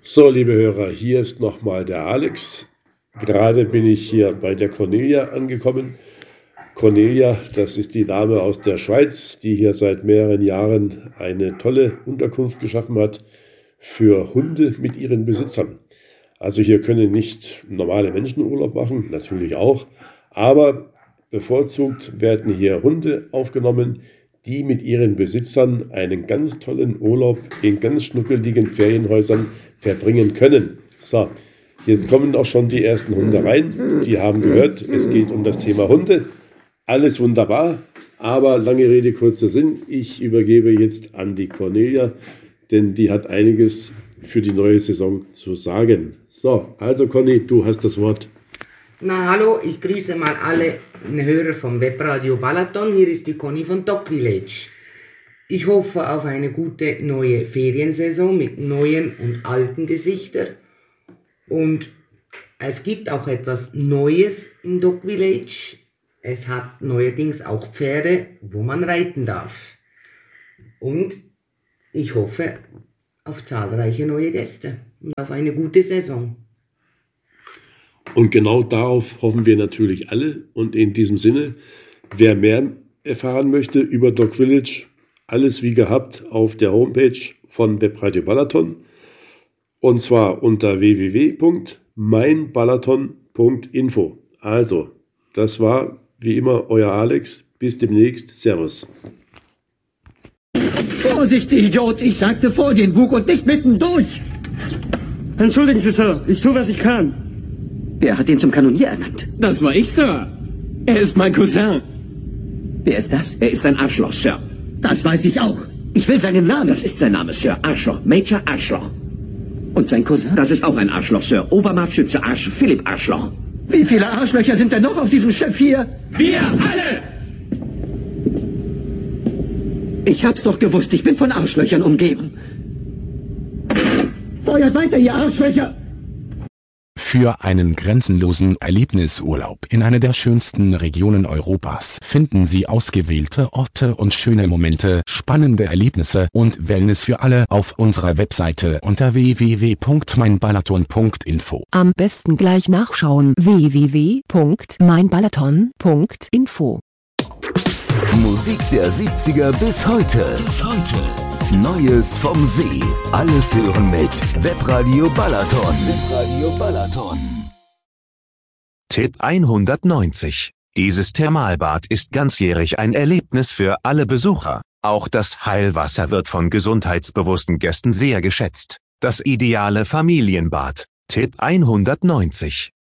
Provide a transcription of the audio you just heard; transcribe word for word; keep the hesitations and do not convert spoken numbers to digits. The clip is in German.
So, liebe Hörer, hier ist nochmal der Alex. Gerade bin ich hier bei der Cornelia angekommen. Cornelia, das ist die Dame aus der Schweiz, die hier seit mehreren Jahren eine tolle Unterkunft geschaffen hat für Hunde mit ihren Besitzern. Also hier können nicht normale Menschen Urlaub machen, natürlich auch, aber bevorzugt werden hier Hunde aufgenommen, die mit ihren Besitzern einen ganz tollen Urlaub in ganz schnuckeligen Ferienhäusern verbringen können. So, jetzt kommen auch schon die ersten Hunde rein. Die haben gehört, es geht um das Thema Hunde. Alles wunderbar, aber lange Rede, kurzer Sinn. Ich übergebe jetzt an die Cornelia, denn die hat einiges für die neue Saison zu sagen. So, also Conny, du hast das Wort. Na hallo, ich grüße mal alle Hörer vom Webradio Balaton. Hier ist die Conny von Dog Village. Ich hoffe auf eine gute neue Feriensaison mit neuen und alten Gesichtern. Und es gibt auch etwas Neues im Dog Village. Es hat neuerdings auch Pferde, wo man reiten darf. Und ich hoffe auf zahlreiche neue Gäste und auf eine gute Saison. Und genau darauf hoffen wir natürlich alle. Und in diesem Sinne, wer mehr erfahren möchte über Dog Village, alles wie gehabt auf der Homepage von Webradio Balaton. Und zwar unter w w w punkt mein balaton punkt info. Also, das war wie immer euer Alex. Bis demnächst. Servus. Vorsicht, Sie Idiot! Ich sagte vor den Bug und nicht mittendurch! Entschuldigen Sie, Sir. Ich tue, was ich kann. Wer hat ihn zum Kanonier ernannt? Das war ich, Sir. Er ist mein Cousin. Wer ist das? Er ist ein Arschloch, Sir. Das weiß ich auch. Ich will seinen Namen. Das ist sein Name, Sir. Arschloch. Major Arschloch. Und sein Cousin? Das ist auch ein Arschloch, Sir. Obermarktschütze Arsch. Philipp Arschloch. Wie viele Arschlöcher sind denn noch auf diesem Schiff hier? Wir alle! Ich hab's doch gewusst. Ich bin von Arschlöchern umgeben. Feuert weiter, ihr Arschlöcher! Für einen grenzenlosen Erlebnisurlaub in einer der schönsten Regionen Europas finden Sie ausgewählte Orte und schöne Momente, spannende Erlebnisse und Wellness für alle auf unserer Webseite unter w w w punkt mein balaton punkt info. Am besten gleich nachschauen w w w punkt mein balaton punkt info. Musik der siebziger bis heute. Bis heute. Neues vom See. Alles hören mit Webradio Balaton. Webradio Balaton. Tipp hundertneunzig. Dieses Thermalbad ist ganzjährig ein Erlebnis für alle Besucher. Auch das Heilwasser wird von gesundheitsbewussten Gästen sehr geschätzt. Das ideale Familienbad. Tipp hundertneunzig.